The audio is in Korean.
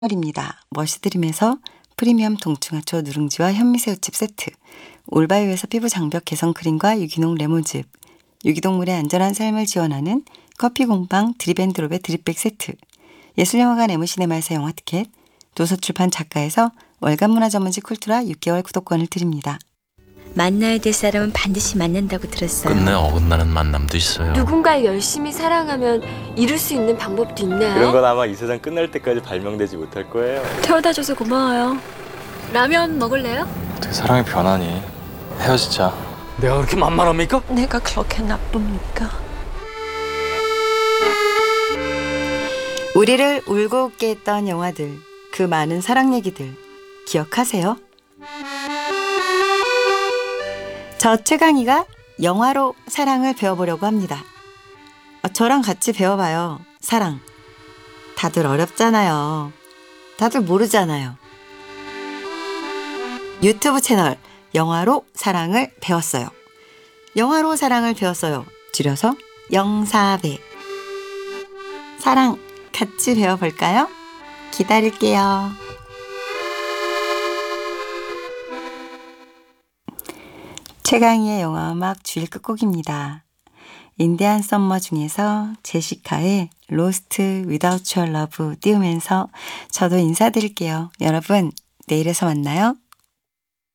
입니다. 머시드림에서 프리미엄 동충하초 누룽지와 현미새우칩 세트, 올바이오에서 피부 장벽 개선 크림과 유기농 레몬즙, 유기동물의 안전한 삶을 지원하는 커피 공방 드립앤드롭의 드립백 세트, 예술영화관 에무시네마에서 영화 티켓, 도서출판 작가에서 월간 문화 전문지 쿨투라 6개월 구독권을 드립니다. 만나야 될 사람은 반드시 만난다고 들었어요. 끝내 어긋나는 만남도 있어요. 누군가를 열심히 사랑하면 이룰 수 있는 방법도 있나요? 그런 건 아마 이 세상 끝날 때까지 발명되지 못할 거예요. 태워다줘서 고마워요. 라면 먹을래요? 어떻게 사랑이 변하니? 헤어지자. 내가 그렇게 만만합니까? 내가 그렇게 나쁩니까? 우리를 울고 웃게 했던 영화들, 그 많은 사랑 얘기들 기억하세요? 저 최강희가 영화로 사랑을 배워보려고 합니다. 저랑 같이 배워봐요. 사랑. 다들 어렵잖아요. 다들 모르잖아요. 유튜브 채널 영화로 사랑을 배웠어요. 영화로 사랑을 배웠어요. 줄여서 영사배. 사랑 같이 배워볼까요? 기다릴게요. 최강희의 영화음악 주일 끝곡입니다. 인디안 썸머 중에서 제시카의 로스트 위다우트 유어 러브 띄우면서 저도 인사드릴게요. 여러분, 내일에서 만나요.